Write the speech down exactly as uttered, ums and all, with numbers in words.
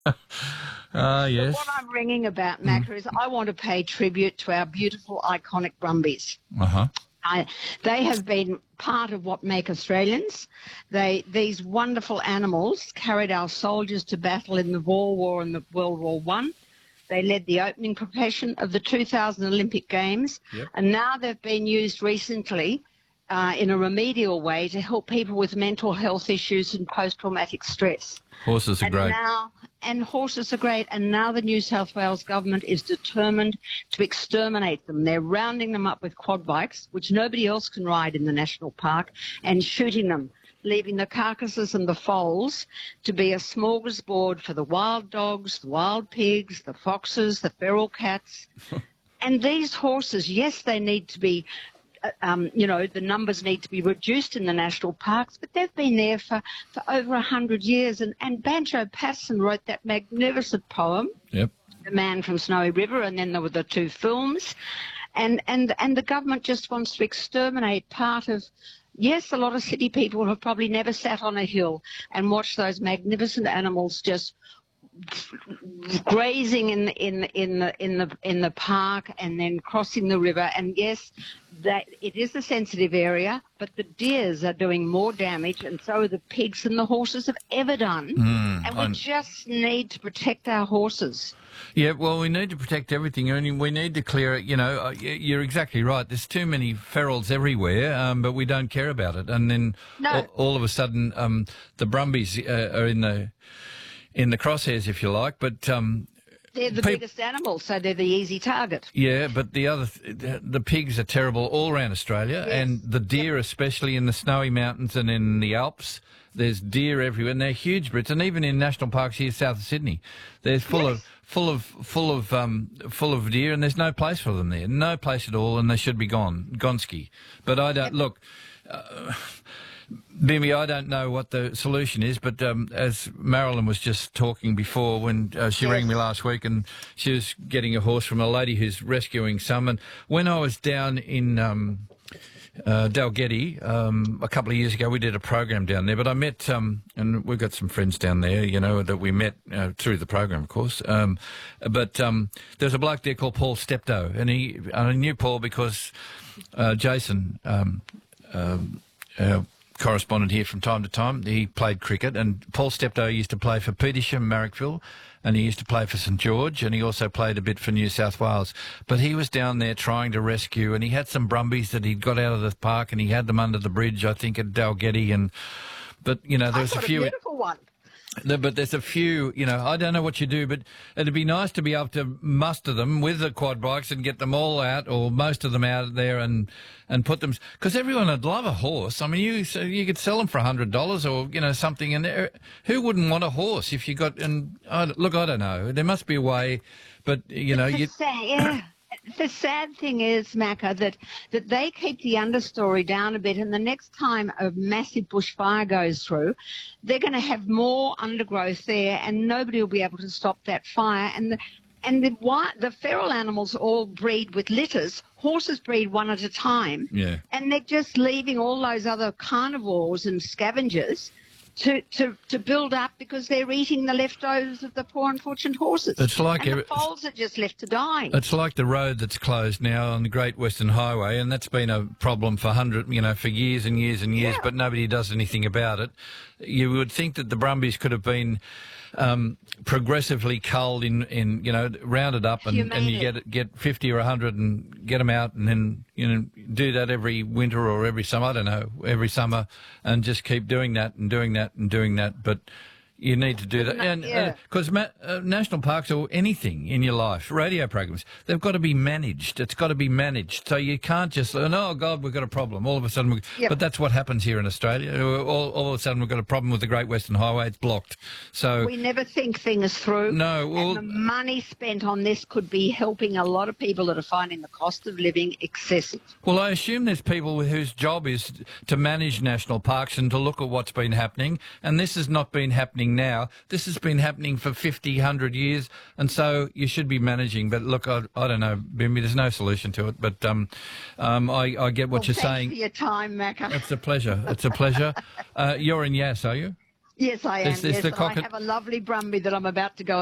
Ah, yes. What I'm ringing about, Macca, is I want to pay tribute to our beautiful, iconic Brumbies. Uh-huh. I, they have been part of what make Australians. They, these wonderful animals carried our soldiers to battle in the Boer War and the World War One. They led the opening procession of the two thousand Olympic Games, Yep. and now they've been used recently uh, in a remedial way to help people with mental health issues and post-traumatic stress. Horses are And great. now, and horses are great, and now the New South Wales government is determined to exterminate them. They're rounding them up with quad bikes, which nobody else can ride in the national park, and shooting them, leaving the carcasses and the foals to be a smorgasbord for the wild dogs, the wild pigs, the foxes, the feral cats. And these horses, yes, they need to be Um, you know, the numbers need to be reduced in the national parks, but they've been there for, for over a hundred years. And, and Banjo Paterson wrote that magnificent poem, Yep. The Man from Snowy River, and then there were the two films. And, and, and the government just wants to exterminate part of, yes, a lot of city people have probably never sat on a hill and watched those magnificent animals just grazing in in in the in the in the park and then crossing the river. And yes, that it is a sensitive area, but the deers are doing more damage, and so are the pigs and the horses have ever done. Mm, and we I'm- just need to protect our horses. Yeah, well, we need to protect everything, and we need to clear it. You know, uh, y- you're exactly right. There's too many ferals everywhere, um, but we don't care about it. And then No. all, all of a sudden, um, the Brumbies uh, are in the in the crosshairs, if you like. But um, They're the Pe- biggest animals, so they're the easy target. yeah, but the other th- the, the pigs are terrible all around Australia, Yes. and the deer, especially in the snowy mountains and in the Alps. There's deer everywhere, and they're huge Brits, and even in national parks here south of Sydney, they're full Yes. of full of full of um, full of deer, and there's no place for them there, no place at all, and they should be gone, Gonski. But I don't look. Uh, Bimmy, I don't know what the solution is, but um, as Marilyn was just talking before when uh, she Yes. rang me last week, and she was getting a horse from a lady who's rescuing some, and when I was down in um, uh, Dalgety um, a couple of years ago, we did a program down there, but I met, um, and we've got some friends down there, you know, that we met uh, through the program, of course, um, but um, there's a bloke there called Paul Steptoe, and he, I knew Paul because uh, Jason, um, um, uh, correspondent here from time to time. He played cricket, and Paul Steptoe used to play for Petersham, Marrickville, and he used to play for St George, and he also played a bit for New South Wales. But he was down there trying to rescue, and he had some Brumbies that he'd got out of the park, and he had them under the bridge, I think, at Dalgety. And but you know, there was I've a got few. a beautiful one. No, but there's a few, you know, I don't know what you do, but it'd be nice to be able to muster them with the quad bikes and get them all out, or most of them out there, and and put them, because everyone would love a horse. I mean, you so you could sell them for a hundred dollars or you know something, and there- who wouldn't want a horse if you got? And I, look, I don't know, there must be a way, but you know, The you. sad, yeah. The sad thing is, Macca, that, that they keep the understory down a bit, and the next time a massive bushfire goes through, they're going to have more undergrowth there, and nobody will be able to stop that fire. And the, and the, wi- the feral animals all breed with litters. Horses breed one at a time. Yeah. And they're just leaving all those other carnivores and scavengers to, to, to build up because they're eating the leftovers of the poor unfortunate horses. It's like and every- the foals are just left to die. It's like the road that's closed now on the Great Western Highway, and that's been a problem for hundred, you know, for years and years and years. Yeah. But nobody does anything about it. You would think that the Brumbies could have been um, progressively culled in, in, you know, rounded up, and, and you Humated. get get fifty or a hundred and get them out, and then you know do that every winter or every summer. I don't know, every summer, and just keep doing that and doing that and doing that. But you need to do that, No, and yeah. because ma- uh, national parks or anything in your life, radio programs, they've got to be managed. It's got to be managed. So you can't just, oh God, we've got a problem. All of a sudden, we, Yep. but that's what happens here in Australia. All, all of a sudden, we've got a problem with the Great Western Highway. It's blocked. So We never think things through. no, well, and the money spent on this could be helping a lot of people that are finding the cost of living excessive. well, I assume there's people with- whose job is to manage national parks and to look at what's been happening. And this has not been happening now. This has been happening for fifty, one hundred years. And so you should be managing. But look, I, I don't know, Bimby, there's no solution to it. But um, um, I, I get what Well, you're thanks saying. for your time, Macca. It's a pleasure. It's a pleasure. Uh, you're in Yass, are you? Yes, I am. Is- is yes, the and cock- I have a lovely Brumby that I'm about to go